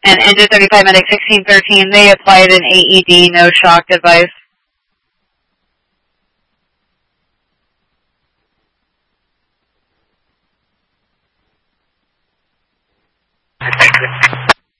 and Engine 35 Medic 1613, they applied an AED no shock device